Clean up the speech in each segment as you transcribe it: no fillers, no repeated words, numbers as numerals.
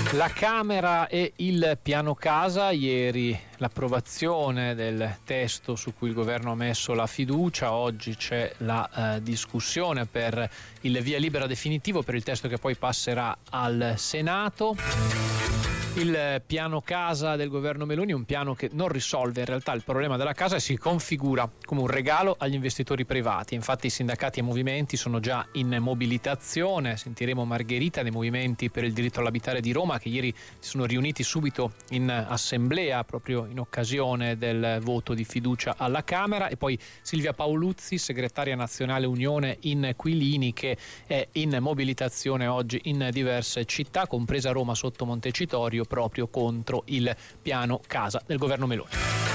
La Camera e il piano casa, ieri l'approvazione del testo su cui il governo ha messo la fiducia, oggi c'è la discussione per il via libera definitivo per il testo che poi passerà al Senato. Il piano casa del governo Meloni è un piano che non risolve in realtà il problema della casa e si configura come un regalo agli investitori privati. Infatti i sindacati e movimenti sono già in mobilitazione. Sentiremo Margherita dei movimenti per il diritto all'abitare di Roma, che ieri si sono riuniti subito in assemblea proprio in occasione del voto di fiducia alla Camera, e poi Silvia Paoluzzi, segretaria nazionale Unione Inquilini, che è in mobilitazione oggi in diverse città, compresa Roma sotto Montecitorio, proprio contro il piano casa del governo Meloni.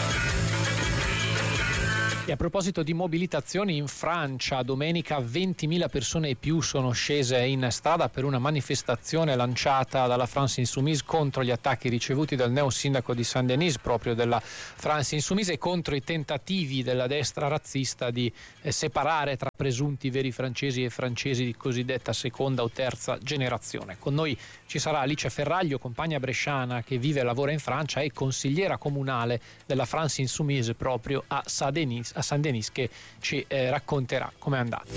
E a proposito di mobilitazioni, in Francia domenica 20.000 persone e più sono scese in strada per una manifestazione lanciata dalla France Insoumise contro gli attacchi ricevuti dal neo sindaco di Saint-Denis, proprio della France Insoumise, e contro i tentativi della destra razzista di separare tra presunti veri francesi e francesi di cosiddetta seconda o terza generazione. Con noi ci sarà Alice Ferraglio, compagna bresciana che vive e lavora in Francia e consigliera comunale della France Insoumise proprio a Saint-Denis, che ci racconterà com'è andato.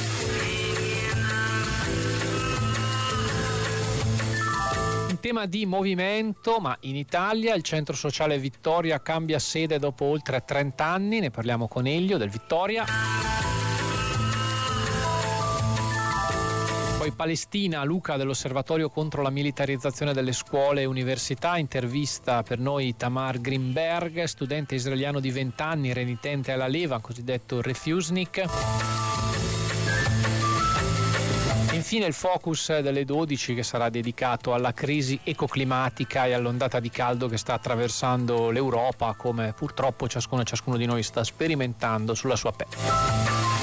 In tema di movimento, ma in Italia, il centro sociale Vittoria cambia sede dopo oltre 30 anni, ne parliamo con Elio del Vittoria. Poi Palestina, Luca dell'Osservatorio contro la militarizzazione delle scuole e università, intervista per noi Tamar Greenberg, studente israeliano di 20 anni, renitente alla leva, cosiddetto refusnik. Infine il focus delle 12, che sarà dedicato alla crisi ecoclimatica e all'ondata di caldo che sta attraversando l'Europa, come purtroppo ciascuno e ciascuno di noi sta sperimentando sulla sua pelle.